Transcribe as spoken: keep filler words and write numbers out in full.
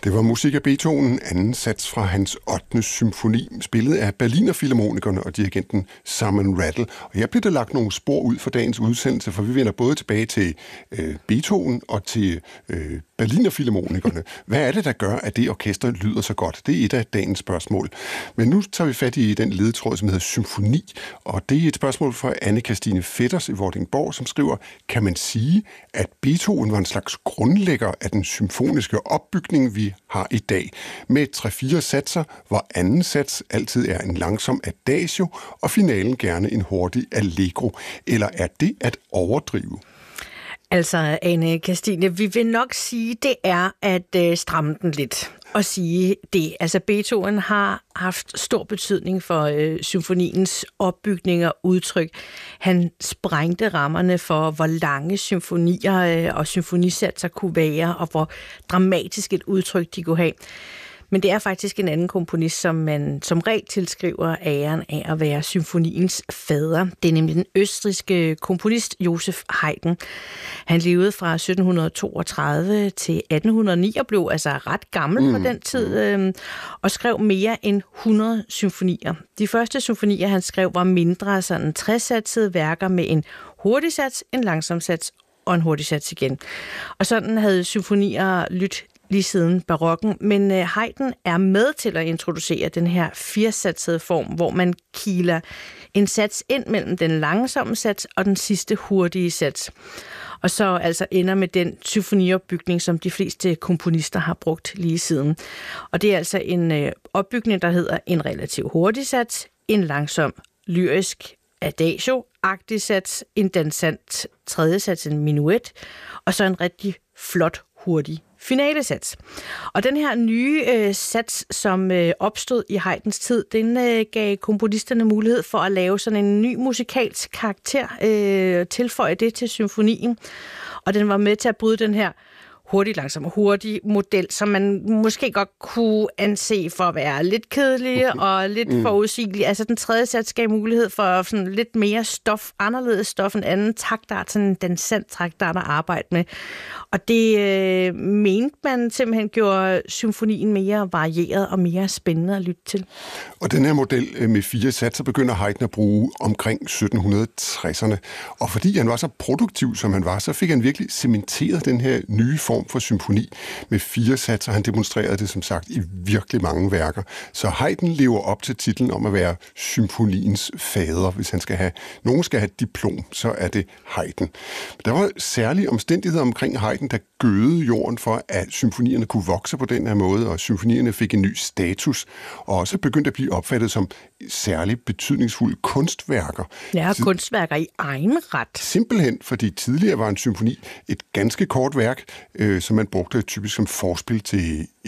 Det var musik af Beethoven, anden sats fra hans ottende symfoni, spillet af Berlinerfilharmonikerne og dirigenten Simon Rattle. Og her blev der lagt nogle spor ud for dagens udsendelse, for vi vender både tilbage til øh, Beethoven og til øh, Berlinerfilharmonikerne. Hvad er det, der gør, at det orkester lyder så godt? Det er et af dagens spørgsmål. Men nu tager vi fat i den ledetråd, som hedder symfoni, og det er et spørgsmål fra Anne-Kristine Fetters i Vordingborg, som skriver, kan man sige, at Beethoven var en slags grundlægger af den symfoniske opbygning, vi har i dag, med tre-fire satser, hvor anden sats altid er en langsom adagio, og finalen gerne en hurtig allegro. Eller er det at overdrive? Altså, Anne-Kristine, vi vil nok sige, det er at øh, stramme den lidt og sige det. Altså, Beethoven har haft stor betydning for øh, symfoniens opbygning og udtryk. Han sprængte rammerne for, hvor lange symfonier øh, og symfonisatser kunne være, og hvor dramatisk et udtryk de kunne have. Men det er faktisk en anden komponist, som man som regel tilskriver æren af at være symfoniens fader. Det er nemlig den østrigske komponist Joseph Haydn. Han levede fra sytten toogtredive til atten hundrede og ni og blev altså ret gammel mm. på den tid, øh, og skrev mere end hundrede symfonier. De første symfonier, han skrev, var mindre sådan tres-satsede værker med en hurtig sats, en langsom sats og en hurtig sats igen. Og sådan havde symfonier lyttet lige siden barokken, men Haydn er med til at introducere den her firesatsede form, hvor man kiler en sats ind mellem den langsomme sats og den sidste hurtige sats. Og så altså ender med den symfoniopbygning, som de fleste komponister har brugt lige siden. Og det er altså en opbygning, der hedder en relativt hurtig sats, en langsom lyrisk adagio-agtig sats, en dansant tredje sats, en minuet, og så en rigtig flot hurtig finalesats. Og den her nye øh, sats, som øh, opstod i Haydns tid, den øh, gav komponisterne mulighed for at lave sådan en ny musikalsk karakter, øh, tilføje det til symfonien. Og den var med til at bryde den her hurtig, langsom, hurtig model, som man måske godt kunne anse for at være lidt kedelig og lidt mm. forudsigelig. Altså den tredje sats gav mulighed for sådan lidt mere stof, anderledes stof, en anden taktart, sådan en dansant taktart at arbejde med. Og det øh, mente man simpelthen gjorde symfonien mere varieret og mere spændende at lytte til. Og den her model med fire satser begynder Haydn at bruge omkring sytten tresserne. Og fordi han var så produktiv, som han var, så fik han virkelig cementeret den her nye form for symfoni med fire satser. Han demonstrerede det, som sagt, i virkelig mange værker. Så Haydn lever op til titlen om at være symfoniens fader. Hvis han skal have, nogen skal have et diplom, så er det Haydn. Der var særlige omstændigheder omkring Haydn, der gødede jorden for, at symfonierne kunne vokse på den her måde, og symfonierne fik en ny status, og også begyndte at blive opfattet som særligt betydningsfulde kunstværker. Ja, kunstværker i egen ret. Simpelthen, fordi tidligere var en symfoni et ganske kort værk, øh, som man brugte typisk som forspil til